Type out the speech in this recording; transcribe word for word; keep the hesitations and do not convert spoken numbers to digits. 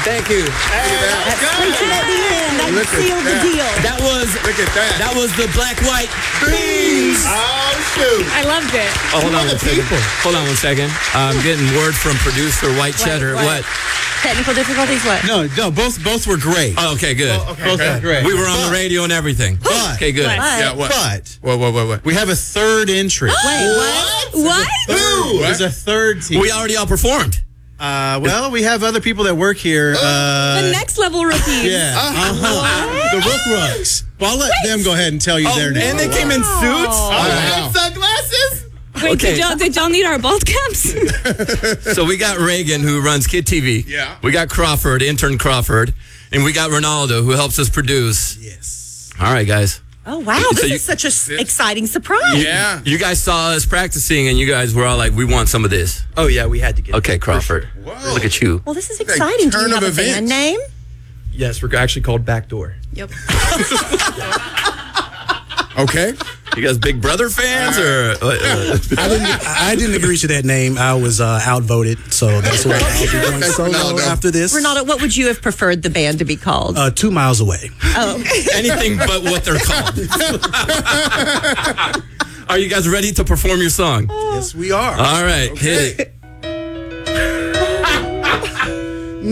Thank you. That's preaching at the end. That Look at sealed the that. deal. That was Look at that. that was the black white beans. Oh, shoot. I loved it. Oh, hold on the one second. people. Hold on one second. I'm getting word from producer White Cheddar. what? What? Technical difficulties, what? No, no, both both were great. Oh, okay, good. Both were great. We were on the radio and everything. But- Okay, good. But- Yeah, what? But What, what, what, what? we have a third entry. Wait, what? What? Who? There's a third team. We already outperformed. Uh, well, we have other people that work here. Uh, The next level rookies. yeah, uh-huh. the Rook Rucks. Well, I'll let them go ahead and tell you Oh, their name. and they came in suits. Oh, wow. Sunglasses. Wait, Okay. did, y'all, did y'all need our bald caps? So we got Reagan, who runs Kid T V. Yeah. We got Crawford, intern Crawford, and we got Ronaldo, who helps us produce. Yes. All right, guys. Oh, wow. So This you- is such an exciting surprise. Yeah. You guys saw us practicing, and you guys were all like, "We want some of this." Oh, yeah, we had to get Okay, it. Crawford. Whoa. Look at you. Well, this is exciting. Do turn you of have a band events. name? Yes, we're actually called Backdoor. Yep. Okay. You guys Big Brother fans, or uh, uh, I didn't. I didn't agree to that name. I was uh, outvoted, so that's why I'll be going solo Ronaldo. after this. Ronaldo, what would you have preferred the band to be called? Uh, two miles away. oh, anything but what they're called? Are you guys ready to perform your song? Yes, we are. All right, hit it.